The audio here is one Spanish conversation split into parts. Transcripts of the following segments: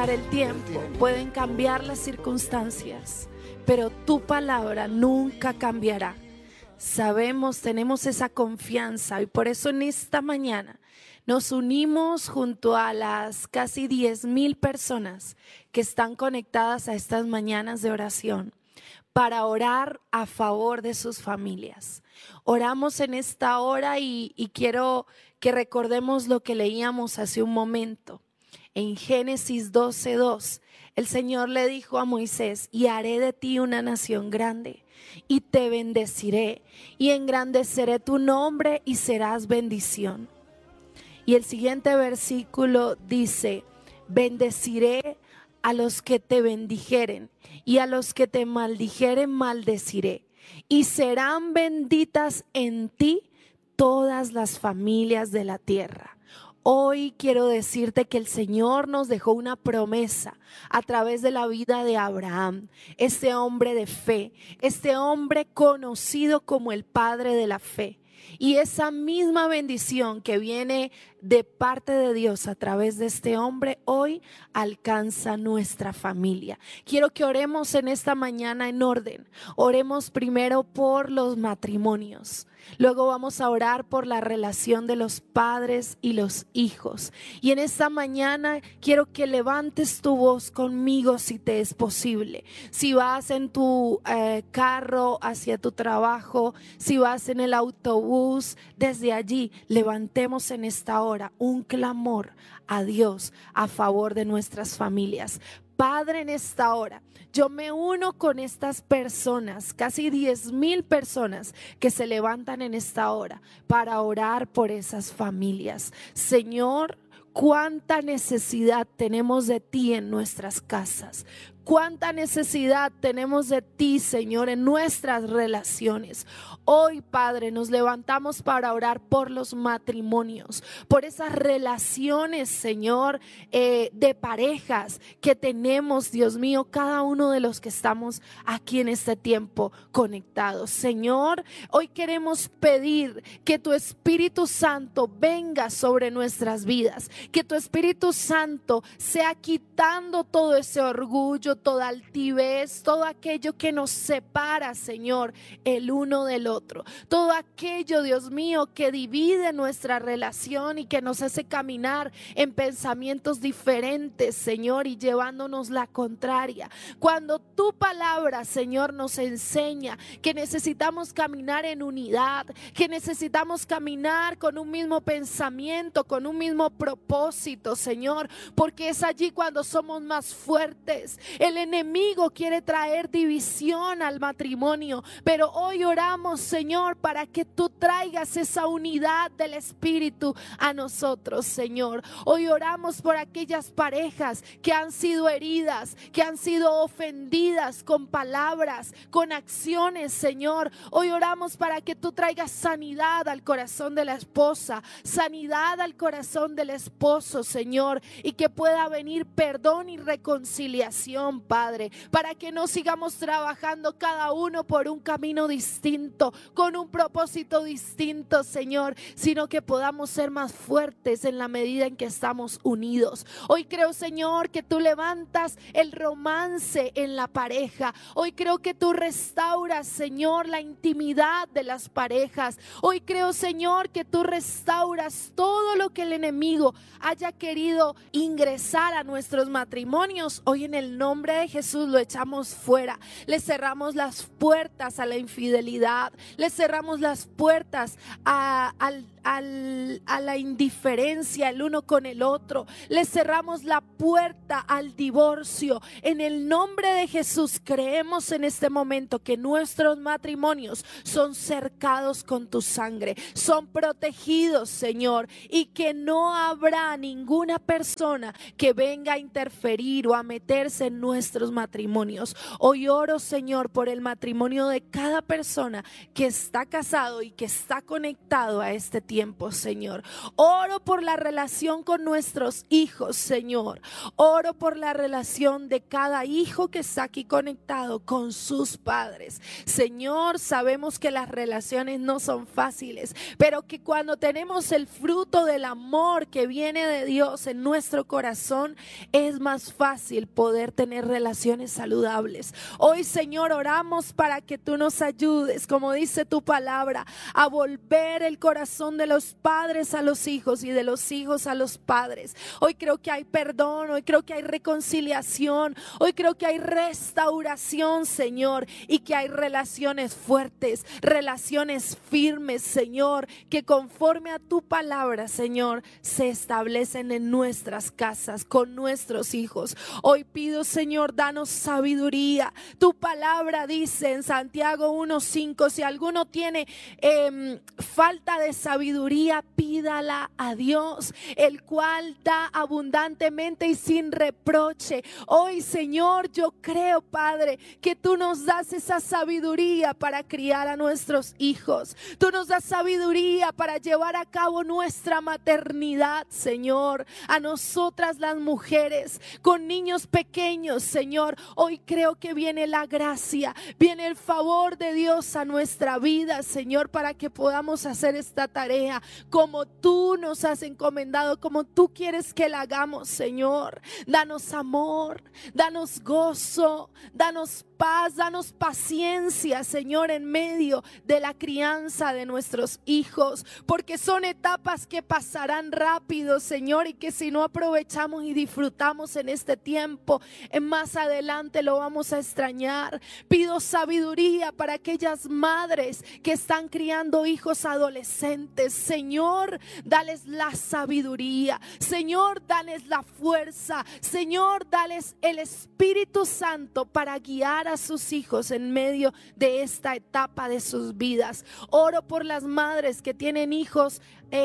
pasar el tiempo, pueden cambiar las circunstancias, pero tu palabra nunca cambiará. Sabemos, tenemos esa confianza y por eso en esta mañana nos unimos junto a las casi 10,000 personas que están conectadas a estas mañanas de oración para orar a favor de sus familias. Oramos en esta hora y quiero que recordemos lo que leíamos hace un momento. En Génesis 12:2, el Señor le dijo a Moisés: y haré de ti una nación grande, y te bendeciré, y engrandeceré tu nombre, y serás bendición. Y el siguiente versículo dice: bendeciré a los que te bendijeren, y a los que te maldijeren maldeciré, y serán benditas en ti todas las familias de la tierra. Hoy quiero decirte que el Señor nos dejó una promesa a través de la vida de Abraham, este hombre de fe, este hombre conocido como el padre de la fe. Y esa misma bendición que viene de parte de Dios a través de este hombre hoy alcanza nuestra familia. Quiero que oremos en esta mañana en orden. Oremos primero por los matrimonios. Luego vamos a orar por la relación de los padres y los hijos. Y en esta mañana quiero que levantes tu voz conmigo si te es posible. Si vas en tu carro hacia tu trabajo, si vas en el autobús, desde allí levantemos en esta hora un clamor a Dios a favor de nuestras familias. Padre, en esta hora yo me uno con estas personas, casi 10,000 personas que se levantan en esta hora para orar por esas familias. Señor, cuánta necesidad tenemos de ti en nuestras casas. Cuánta necesidad tenemos de ti, Señor, en nuestras relaciones. Hoy, Padre, nos levantamos para orar por los matrimonios, por esas relaciones, Señor, de parejas que tenemos, Dios mío, cada uno de los que estamos aquí en este tiempo conectados. Señor, hoy queremos pedir que tu Espíritu Santo venga sobre nuestras vidas, que tu Espíritu Santo sea quitando todo ese orgullo, toda altivez, todo aquello que nos separa, Señor, el uno del otro, todo aquello, Dios mío, que divide nuestra relación y que nos hace caminar en pensamientos diferentes, Señor, y llevándonos la contraria. Cuando tu palabra, Señor, nos enseña que necesitamos caminar en unidad, que necesitamos caminar con un mismo pensamiento, con un mismo propósito, Señor, porque es allí cuando somos más fuertes. El enemigo quiere traer división al matrimonio, pero hoy oramos, Señor, para que tú traigas esa unidad del Espíritu a nosotros, Señor. Hoy oramos por aquellas parejas que han sido heridas, que han sido ofendidas con palabras, con acciones, Señor. Hoy oramos para que tú traigas sanidad al corazón de la esposa, sanidad al corazón del esposo, Señor, y que pueda venir perdón y reconciliación, Padre, para que no sigamos trabajando cada uno por un camino distinto, con un propósito distinto, Señor, sino que podamos ser más fuertes en la medida en que estamos unidos. Hoy creo, Señor, que tú levantas el romance en la pareja. Hoy creo que tú restauras, Señor, la intimidad de las parejas. Hoy creo, Señor, que tú restauras todo lo que el enemigo haya querido ingresar a nuestros matrimonios. Hoy en el nombre de Jesús lo echamos fuera. Le cerramos las puertas a la infidelidad. Le cerramos las puertas a la indiferencia el uno con el otro. Le cerramos la puerta al divorcio. En el nombre de Jesús creemos en este momento que nuestros matrimonios son cercados con tu sangre, son protegidos, Señor, y que no habrá ninguna persona que venga a interferir o a meterse en nuestros matrimonios. Hoy oro, Señor, por el matrimonio de cada persona que está casado y que está conectado a este tiempo. tiempo, Señor. Oro por la relación con nuestros hijos, Señor. Oro por la relación de cada hijo que está aquí conectado con sus padres. Señor, sabemos que las relaciones no son fáciles, pero que cuando tenemos el fruto del amor que viene de Dios en nuestro corazón, es más fácil poder tener relaciones saludables. Hoy, Señor, oramos para que tú nos ayudes, como dice tu palabra, a volver el corazón de los padres a los hijos y de los hijos a los padres. Hoy creo que hay perdón, hoy creo que hay reconciliación, hoy creo que hay restauración, Señor, y que hay relaciones fuertes, relaciones firmes, Señor, que conforme a tu palabra, Señor, se establecen en nuestras casas, con nuestros hijos. Hoy pido, Señor, danos sabiduría. Tu palabra dice en Santiago 1:5, si alguno tiene falta de sabiduría, pídala a Dios, el cual da abundantemente y sin reproche. Hoy, Señor, yo creo, Padre, que tú nos das esa sabiduría para criar a nuestros hijos. Tú nos das sabiduría para llevar a cabo nuestra maternidad, Señor. A nosotras las mujeres con niños pequeños, Señor, hoy creo que viene la gracia, viene el favor de Dios a nuestra vida, Señor, para que podamos hacer esta tarea como tú nos has encomendado, como tú quieres que la hagamos, Señor. Danos amor, danos gozo, danos paz, danos paciencia, Señor, en medio de la crianza de nuestros hijos, porque son etapas que pasarán rápido, Señor, y que si no aprovechamos y disfrutamos en este tiempo, más adelante lo vamos a extrañar. Pido sabiduría para aquellas madres que están criando hijos adolescentes. Señor, dales la sabiduría. Señor, dales la fuerza. Señor, dales el Espíritu Santo para guiar a sus hijos en medio de esta etapa de sus vidas. Oro por las madres que tienen hijos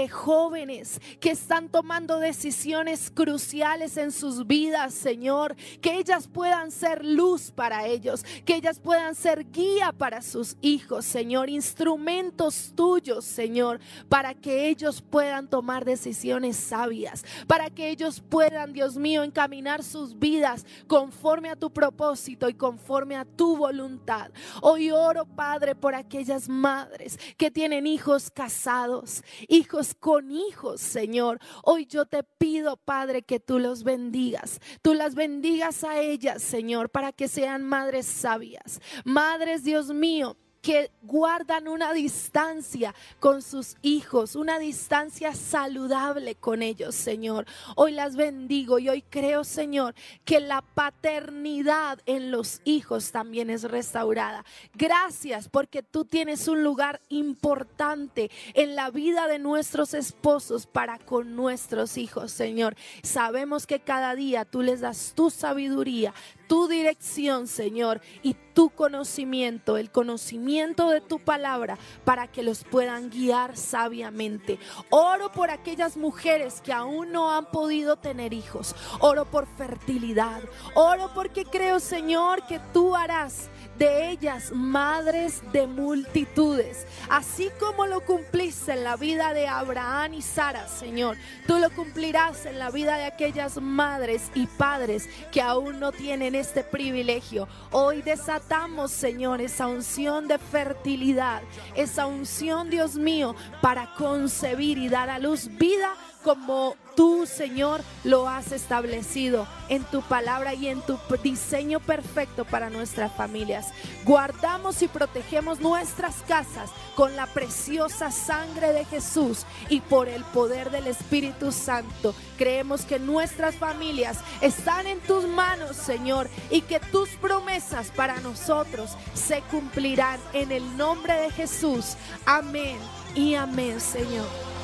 jóvenes que están tomando decisiones cruciales en sus vidas, Señor, que ellas puedan ser luz para ellos, que ellas puedan ser guía para sus hijos, Señor, instrumentos tuyos, Señor, para que ellos puedan tomar decisiones sabias, para que ellos puedan, Dios mío, encaminar sus vidas conforme a tu propósito y conforme a tu voluntad. Hoy oro, Padre, por aquellas madres que tienen hijos casados, hijos con hijos, Señor. Hoy yo te pido, Padre, que tú los bendigas. Tú las bendigas a ellas, Señor, para que sean madres sabias. Madres, Dios mío, que guardan una distancia con sus hijos, una distancia saludable con ellos, Señor. Hoy las bendigo y hoy creo, Señor, que la paternidad en los hijos también es restaurada. Gracias porque tú tienes un lugar importante en la vida de nuestros esposos para con nuestros hijos, Señor. Sabemos que cada día tú les das tu sabiduría, tu dirección, Señor, y tu conocimiento, el conocimiento de tu palabra para que los puedan guiar sabiamente. Oro por aquellas mujeres que aún no han podido tener hijos. Oro por fertilidad. Oro porque creo, Señor, que tú harás de ellas madres de multitudes, así como lo cumpliste en la vida de Abraham y Sara, Señor. Tú lo cumplirás en la vida de aquellas madres y padres que aún no tienen este privilegio. Hoy desatamos, Señor, esa unción de fertilidad, esa unción, Dios mío, para concebir y dar a luz vida como tú, Señor, lo has establecido en tu palabra y en tu diseño perfecto para nuestras familias. Guardamos y protegemos nuestras casas con la preciosa sangre de Jesús y por el poder del Espíritu Santo. Creemos que nuestras familias están en tus manos, Señor, y que tus promesas para nosotros se cumplirán en el nombre de Jesús. Amén y amén, Señor.